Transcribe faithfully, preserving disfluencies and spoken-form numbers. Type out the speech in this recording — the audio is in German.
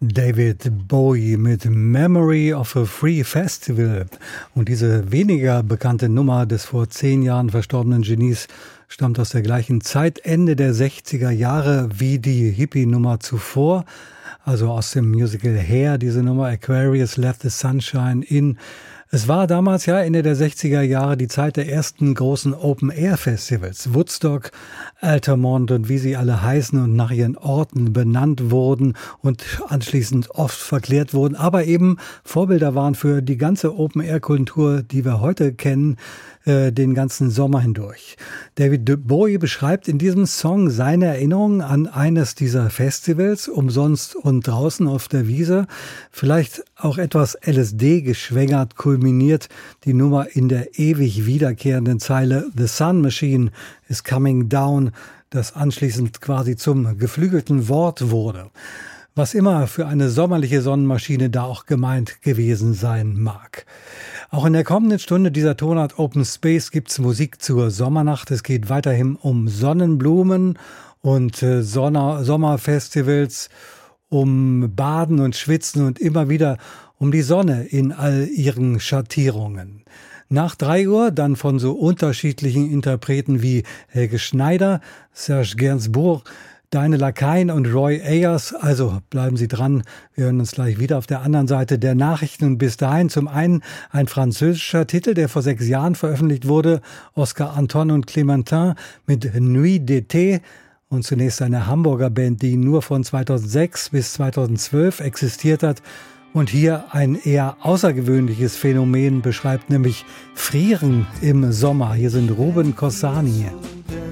David Bowie mit Memory of a Free Festival. Und diese weniger bekannte Nummer des vor zehn Jahren verstorbenen Genies stammt aus der gleichen Zeit, Ende der sechziger Jahre, wie die Hippie-Nummer zuvor. Also aus dem Musical Hair, diese Nummer Aquarius Let the Sunshine In. Es war damals ja Ende der sechziger Jahre die Zeit der ersten großen Open-Air-Festivals. Woodstock, Altamont und wie sie alle heißen und nach ihren Orten benannt wurden und anschließend oft verklärt wurden, aber eben Vorbilder waren für die ganze Open-Air-Kultur, die wir heute kennen, äh, den ganzen Sommer hindurch. David Bowie beschreibt in diesem Song seine Erinnerungen an eines dieser Festivals, umsonst und draußen auf der Wiese, vielleicht auch etwas L S D geschwängert, kulminiert die Nummer in der ewig wiederkehrenden Zeile The Sun Machine is coming down, das anschließend quasi zum geflügelten Wort wurde. Was immer für eine sommerliche Sonnenmaschine da auch gemeint gewesen sein mag. Auch in der kommenden Stunde dieser Tonart Open Space gibt's Musik zur Sommernacht. Es geht weiterhin um Sonnenblumen und äh, Sonner- Sommerfestivals, um Baden und Schwitzen und immer wieder um die Sonne in all ihren Schattierungen. Nach drei Uhr dann von so unterschiedlichen Interpreten wie Helge Schneider, Serge Gainsbourg, Deine Lakaien und Roy Ayers. Also bleiben Sie dran, wir hören uns gleich wieder auf der anderen Seite der Nachrichten. Und bis dahin zum einen ein französischer Titel, der vor sechs Jahren veröffentlicht wurde, Oscar Anton und Clémentin mit Nuit d'été. Und zunächst eine Hamburger Band, die nur von zweitausendsechs bis zweitausendzwölf existiert hat und hier ein eher außergewöhnliches Phänomen beschreibt, nämlich Frieren im Sommer. Hier sind Ruben Cossani.